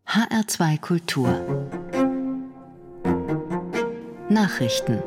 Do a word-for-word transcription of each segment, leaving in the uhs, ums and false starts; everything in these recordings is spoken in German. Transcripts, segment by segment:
H R zwei Kultur Nachrichten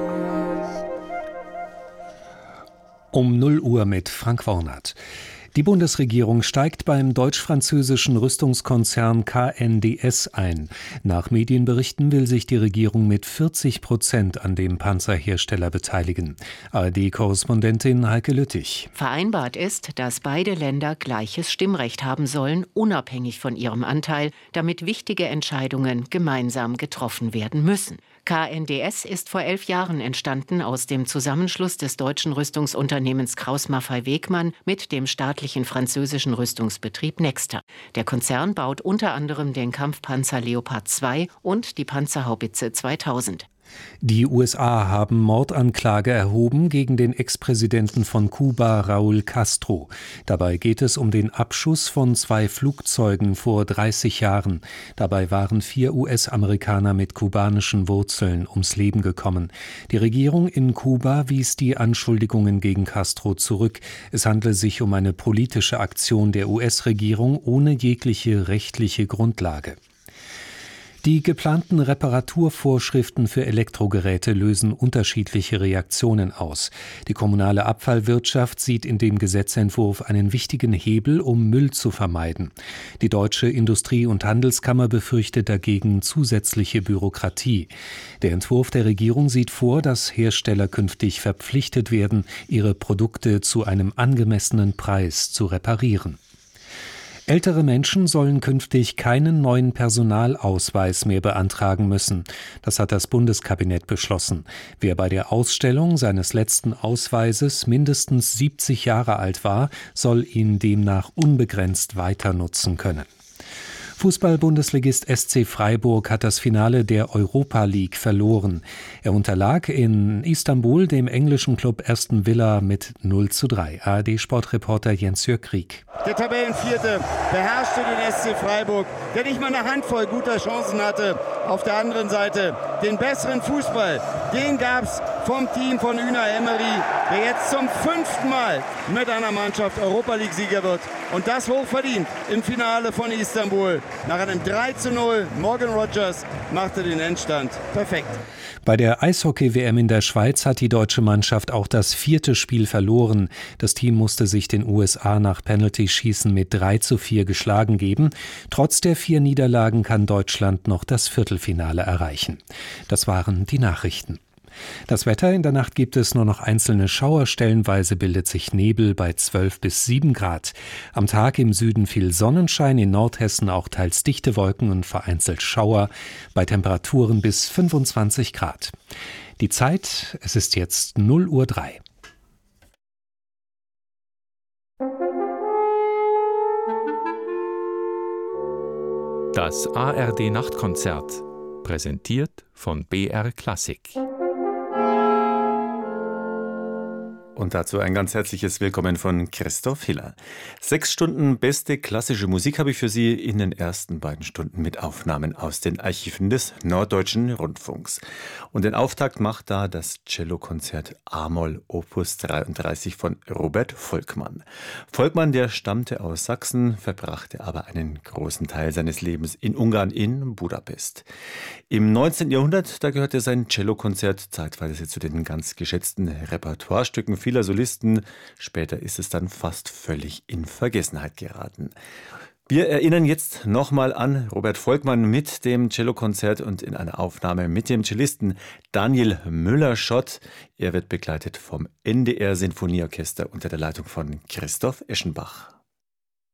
Um null Uhr mit Frank Wornert. Die Bundesregierung steigt beim deutsch-französischen Rüstungskonzern K N D S ein. Nach Medienberichten will sich die Regierung mit vierzig Prozent an dem Panzerhersteller beteiligen. A R D-Korrespondentin Heike Lüttich. Vereinbart ist, dass beide Länder gleiches Stimmrecht haben sollen, unabhängig von ihrem Anteil, damit wichtige Entscheidungen gemeinsam getroffen werden müssen. K N D S ist vor elf Jahren entstanden aus dem Zusammenschluss des deutschen Rüstungsunternehmens Krauss-Maffei-Wegmann mit dem staatlichen französischen Rüstungsbetrieb Nexter. Der Konzern baut unter anderem den Kampfpanzer Leopard zwei und die Panzerhaubitze zweitausend. Die U S A haben Mordanklage erhoben gegen den Ex-Präsidenten von Kuba, Raúl Castro. Dabei geht es um den Abschuss von zwei Flugzeugen vor dreißig Jahren. Dabei waren vier U S-Amerikaner mit kubanischen Wurzeln ums Leben gekommen. Die Regierung in Kuba wies die Anschuldigungen gegen Castro zurück. Es handle sich um eine politische Aktion der U S-Regierung ohne jegliche rechtliche Grundlage. Die geplanten Reparaturvorschriften für Elektrogeräte lösen unterschiedliche Reaktionen aus. Die kommunale Abfallwirtschaft sieht in dem Gesetzentwurf einen wichtigen Hebel, um Müll zu vermeiden. Die Deutsche Industrie- und Handelskammer befürchtet dagegen zusätzliche Bürokratie. Der Entwurf der Regierung sieht vor, dass Hersteller künftig verpflichtet werden, ihre Produkte zu einem angemessenen Preis zu reparieren. Ältere Menschen sollen künftig keinen neuen Personalausweis mehr beantragen müssen. Das hat das Bundeskabinett beschlossen. Wer bei der Ausstellung seines letzten Ausweises mindestens siebzig Jahre alt war, soll ihn demnach unbegrenzt weiter nutzen können. Fußball-Bundesligist S C Freiburg hat das Finale der Europa League verloren. Er unterlag in Istanbul dem englischen Club Aston Villa mit null zu drei. A R D-Sportreporter Jens-Jörg Krieg. Der Tabellenvierte beherrschte den S C Freiburg, der nicht mal eine Handvoll guter Chancen hatte. Auf der anderen Seite den besseren Fußball, den gab es vom Team von Unai Emery, der jetzt zum fünften Mal mit einer Mannschaft Europa League-Sieger wird. Und das hochverdient im Finale von Istanbul. Nach einem drei zu null, Morgan Rogers machte den Endstand perfekt. Bei der Eishockey-W M in der Schweiz hat die deutsche Mannschaft auch das vierte Spiel verloren. Das Team musste sich den U S A nach Penalty-Schießen mit drei zu vier geschlagen geben. Trotz der vier Niederlagen kann Deutschland noch das Viertelfinale erreichen. Das waren die Nachrichten. Das Wetter: in der Nacht gibt es nur noch einzelne Schauer, stellenweise bildet sich Nebel bei zwölf bis sieben Grad. Am Tag im Süden viel Sonnenschein, in Nordhessen auch teils dichte Wolken und vereinzelt Schauer, bei Temperaturen bis fünfundzwanzig Grad. Die Zeit: es ist jetzt null Uhr drei. Das A R D-Nachtkonzert, präsentiert von B R Klassik. Und dazu ein ganz herzliches Willkommen von Christoph Hiller. Sechs Stunden beste klassische Musik habe ich für Sie in den ersten beiden Stunden mit Aufnahmen aus den Archiven des Norddeutschen Rundfunks. Und den Auftakt macht da das Cellokonzert A-Moll Opus dreiunddreißig von Robert Volkmann. Volkmann, der stammte aus Sachsen, verbrachte aber einen großen Teil seines Lebens in Ungarn, in Budapest. Im neunzehnten Jahrhundert, da gehörte sein Cellokonzert zeitweise zu den ganz geschätzten Repertoirestücken vieler Solisten. Später ist es dann fast völlig in Vergessenheit geraten. Wir erinnern jetzt nochmal an Robert Volkmann mit dem Cellokonzert und in einer Aufnahme mit dem Cellisten Daniel Müller-Schott. Er wird begleitet vom N D R Sinfonieorchester unter der Leitung von Christoph Eschenbach.